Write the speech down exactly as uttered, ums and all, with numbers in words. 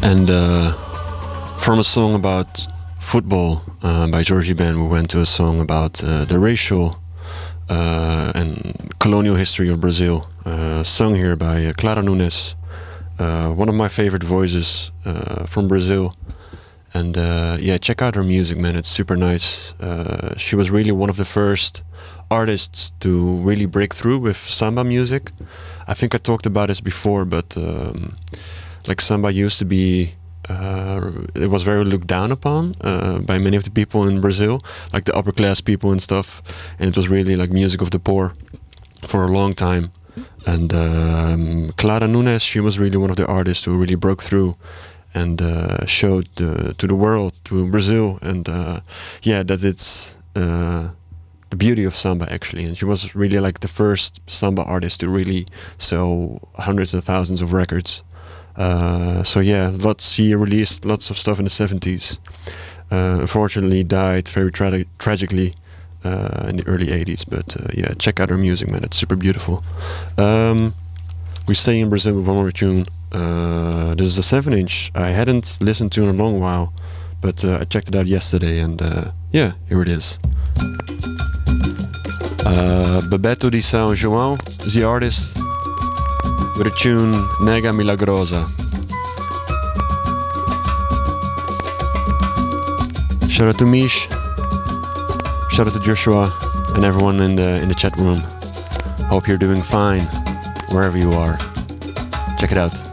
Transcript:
And uh, from a song about football uh, by Jorge Ben, we went to a song about uh, the racial uh, and colonial history of Brazil, uh, sung here by uh, Clara Nunes, uh, one of my favorite voices uh, from Brazil. And uh, yeah, check out her music, man. It's super nice. Uh, she was really one of the first artists to really break through with samba music. I think I talked about this before, but um, like samba used to be, uh, it was very looked down upon uh, by many of the people in Brazil, like the upper class people and stuff. And it was really like music of the poor for a long time. And um, Clara Nunes, she was really one of the artists who really broke through and uh, showed uh, to the world, to Brazil, and uh, yeah, that it's uh, the beauty of samba actually. And she was really like the first samba artist to really sell hundreds of thousands of records. Uh, so yeah, lots. She released lots of stuff in the seventies. Uh, unfortunately, died very tra- tragically uh, in the early eighties. But uh, yeah, check out her music, man. It's super beautiful. Um, we stay in Brazil with one more tune. Uh, this is a seven inch. I hadn't listened to in a long while, but uh, I checked it out yesterday, and uh, yeah, here it is. Uh, Bebeto di São João is the artist, with a tune Nega Milagrosa. Shout out to Mish, shout out to Joshua, and everyone in the in the chat room. Hope you're doing fine wherever you are. Check it out.